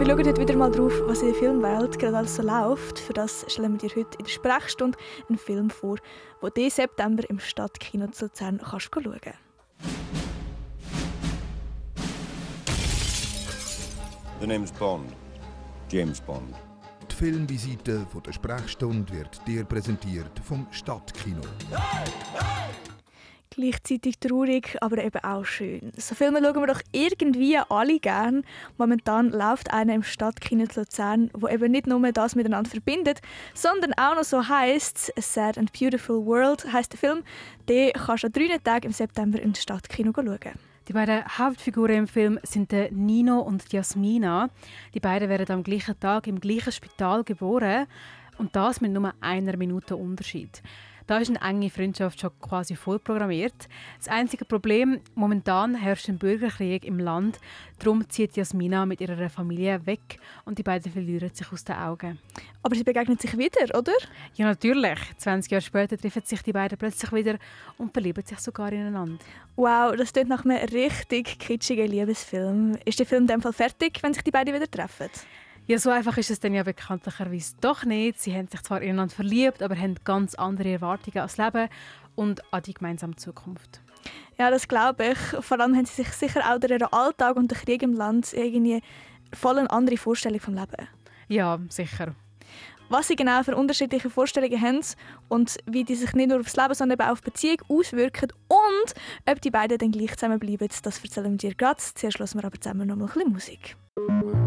Wir schauen heute wieder mal drauf, was in der Filmwelt gerade alles so läuft. Für das stellen wir dir heute in der Sprechstunde einen Film vor, den du diesen September im Stadtkino zu Luzern schauen kannst. The name's Bond. James Bond. Die Filmvisite von der Sprechstunde wird dir präsentiert vom Stadtkino. Gleichzeitig traurig, aber eben auch schön. So Filme schauen wir doch irgendwie alle gern. Momentan läuft einer im Stadtkino zu Luzern, wo eben nicht nur das miteinander verbindet, sondern auch noch so heisst «A Sad and Beautiful World» heisst der Film. Den kannst du an 3 Tagen im September im Stadtkino schauen. Die beiden Hauptfiguren im Film sind der Nino und die Jasmina. Die beiden werden am gleichen Tag im gleichen Spital geboren und das mit nur 1 Minute Unterschied. Da ist eine enge Freundschaft schon quasi vorprogrammiert. Das einzige Problem, momentan herrscht ein Bürgerkrieg im Land. Darum zieht Jasmina mit ihrer Familie weg und die beiden verlieren sich aus den Augen. Aber sie begegnen sich wieder, oder? Ja, natürlich. 20 Jahre später treffen sich die beiden plötzlich wieder und verlieben sich sogar ineinander. Wow, das klingt nach einem richtig kitschigen Liebesfilm. Ist der Film in dem Fall fertig, wenn sich die beiden wieder treffen? Ja, so einfach ist es dann ja bekanntlicherweise doch nicht. Sie haben sich zwar ineinander verliebt, aber haben ganz andere Erwartungen ans Leben und an die gemeinsame Zukunft. Ja, das glaube ich. Vor allem haben sie sich sicher auch durch ihren Alltag und den Krieg im Land irgendwie voll eine andere Vorstellung vom Leben. Ja, sicher. Was sie genau für unterschiedliche Vorstellungen haben und wie die sich nicht nur aufs Leben, sondern eben auch auf die Beziehung auswirken und ob die beiden dann gleich zusammenbleiben, das erzählen wir dir gerade. Zuerst hören wir aber zusammen noch mal ein bisschen Musik.